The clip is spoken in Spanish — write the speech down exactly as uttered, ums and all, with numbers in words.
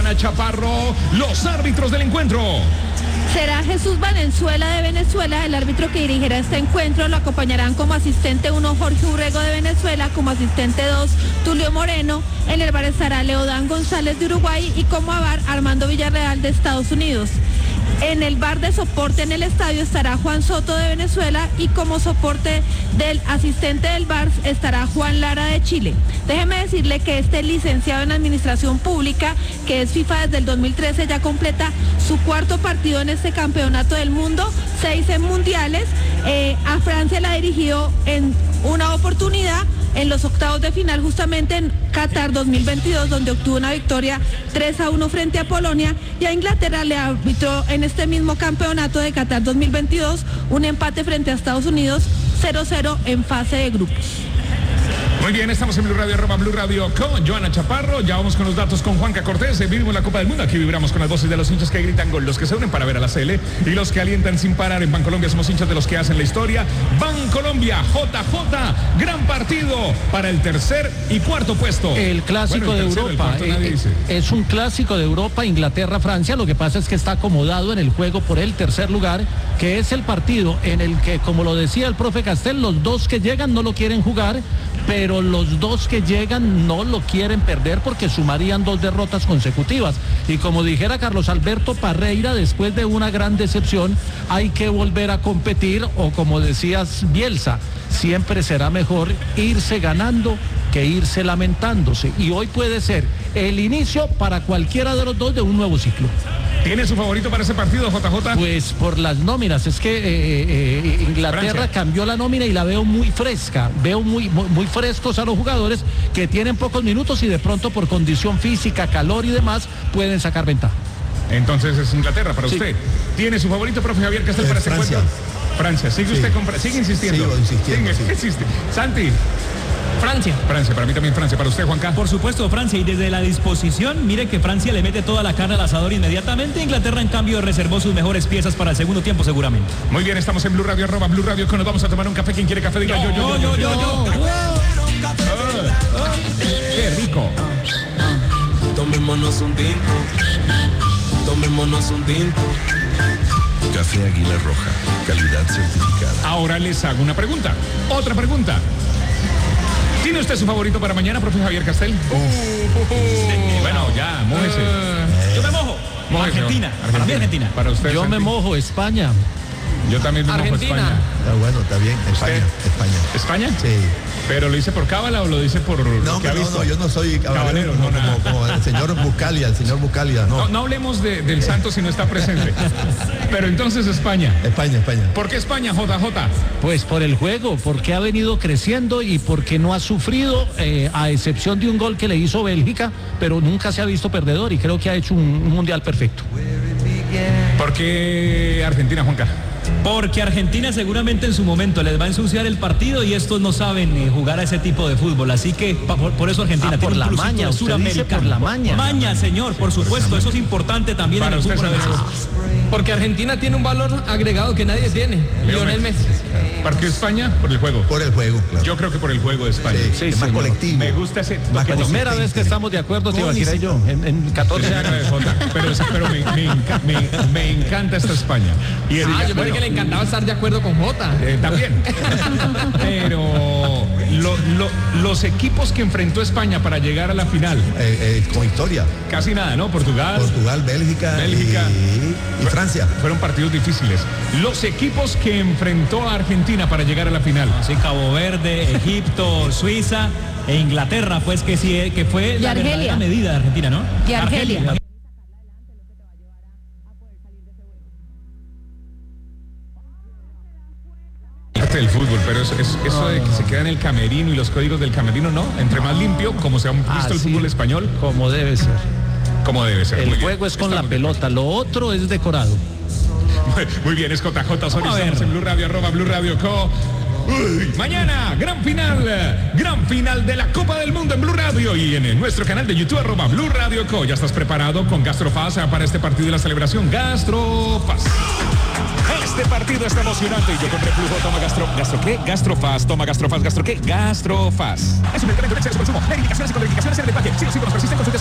Joana Chaparro, los árbitros del encuentro. Será Jesús Valenzuela de Venezuela el árbitro que dirigirá este encuentro. Lo acompañarán como asistente uno Jorge Urrego de Venezuela, como asistente dos Tulio Moreno. En el bar estará Leodán González de Uruguay y como a bar Armando Villarreal de Estados Unidos. En el bar de soporte en el estadio estará Juan Soto de Venezuela y como soporte del asistente del bar estará Juan Lara de Chile. Déjeme decirle que este licenciado en Administración Pública, que es FIFA desde el dos mil trece, ya completa su cuarto partido en este campeonato del mundo, seis en mundiales. Eh, a Francia la dirigió en una oportunidad en los octavos de final justamente en Qatar dos mil veintidós, donde obtuvo una victoria tres a uno frente a Polonia, y a Inglaterra le arbitró en este mismo campeonato de Qatar dos mil veintidós un empate frente a Estados Unidos cero cero en fase de grupos. Muy bien, estamos en Blue Radio, arroba Blue Radio con Joana Chaparro. Ya vamos con los datos con Juanca Cortés. Vivimos la Copa del Mundo. Aquí vibramos con las voces de los hinchas que gritan gol, los que se unen para ver a la C L y los que alientan sin parar. En Bancolombia somos hinchas de los que hacen la historia. Bancolombia, J J, gran partido para el tercer y cuarto puesto. El clásico bueno, el tercero, de Europa. El cuarto, eh, es un clásico de Europa, Inglaterra-Francia. Lo que pasa es que está acomodado en el juego por el tercer lugar, que es el partido en el que, como lo decía el profe Castel, los dos que llegan no lo quieren jugar, pero los dos que llegan no lo quieren perder porque sumarían dos derrotas consecutivas. Y como dijera Carlos Alberto Parreira, después de una gran decepción hay que volver a competir, o como decías Bielsa, siempre será mejor irse ganando que irse lamentándose. Y hoy puede ser el inicio para cualquiera de los dos de un nuevo ciclo. ¿Tiene su favorito para ese partido, J J? Pues por las nóminas, es que eh, eh, Inglaterra Francia. cambió la nómina y la veo muy fresca, veo muy, muy, muy frescos a los jugadores que tienen pocos minutos y de pronto por condición física, calor y demás pueden sacar ventaja. Entonces es Inglaterra para sí. usted. ¿Tiene su favorito, profe Javier Castel, para ese Francia. encuentro? Francia, sigue sí. usted con... sigue insistiendo. Sigo insistiendo. Sigue, sí. insiste. Santi. Francia. Francia, para mí también Francia. Para usted, Juanca. Por supuesto, Francia. Y desde la disposición, mire que Francia le mete toda la carne al asador inmediatamente. Inglaterra, en cambio, reservó sus mejores piezas para el segundo tiempo, seguramente. Muy bien, estamos en Blue Radio, arroba Blue Radio, que nos vamos a tomar un café. ¿Quién quiere café? Diga yo, yo, yo, yo, yo. yo. ¡Qué rico! Tomémonos un tinto. Tomémonos un tinto. Café Águila Roja, calidad certificada. Ahora les hago una pregunta. Otra pregunta. ¿Tiene usted su favorito para mañana, profe Javier Castel? Uh, uh, uh, bueno, ya, mójese. Uh, yo me mojo. Mójese, Argentina. Argentina. Para mí Argentina. Para usted, yo Santi. me mojo, España. Yo también me Argentina. mojo, España. Está bueno, está bien. España, España. ¿España? Sí. ¿Pero lo dice por cábala o lo dice por no, lo que ha no, visto? No, yo no soy caballero, como, no, como, como el señor Buscalia, el señor Buscalia, no. No, no hablemos de, del santo si no está presente. Pero entonces España. España, España. ¿Por qué España, J J? Pues por el juego, porque ha venido creciendo y porque no ha sufrido, eh, a excepción de un gol que le hizo Bélgica, pero nunca se ha visto perdedor y creo que ha hecho un, un mundial perfecto. ¿Por qué Argentina, Juanca? Porque Argentina seguramente en su momento les va a ensuciar el partido y estos no saben eh, jugar a ese tipo de fútbol, así que pa, por, por eso Argentina ah, tiene por un la plusito maña, de Suramericano. por la maña. Maña, señor, por supuesto, eso es importante también para en el usted, fútbol a veces. Porque Argentina tiene un valor agregado que nadie tiene. Lionel Messi. ¿Por qué España? Por el juego. Por el juego, claro. Yo creo que por el juego de España. Sí, sí, es más colectivo. Me gusta ese... Más La primera vez que estamos de acuerdo, te iba a decir ahí yo, en, en catorce años. Pero, pero me, me, enca, me, me encanta esta España. Y el, Ah, yo bueno, pensé que le encantaba estar de acuerdo con Jota. Eh, también. Pero lo, lo, los equipos que enfrentó España para llegar a la final. Eh, eh, con historia. Casi nada, ¿no? Portugal. Portugal, Bélgica. Bélgica. Y, y Francia. Fueron partidos difíciles. Los equipos que enfrentó a Argentina para llegar a la final. Sí, Cabo Verde, Egipto, Suiza e Inglaterra, pues que sí, que fue la verdadera medida de Argentina, ¿no? Y Argelia. Argelia. Del fútbol, pero eso, es, eso no, de que no. se queda en el camerino y los códigos del camerino, no, entre más limpio, como se ha visto ah, el fútbol sí. español. Como debe ser. Como debe ser. El muy juego bien. es con Estamos la pelota, lo otro es decorado. Muy bien, es J J Osorio, estamos en Blue Radio, arroba Blue Radio Co. Uy, mañana, gran final, gran final de la Copa del Mundo en Blue Radio y en nuestro canal de YouTube, arroba Blue Radio Co. ¿Ya estás preparado con Gastrofaz para este partido y la celebración? Gastrofaz. Este partido está emocionante y yo con reflujo toma gastro... ¿Gastro qué? Gastrofaz, toma Gastrofaz, ¿gastro qué? Gastrofaz. Es un medicamento de exceso consumo. Medicaciones y contraindicaciones en el empaque. Si los síntomas persisten, consulte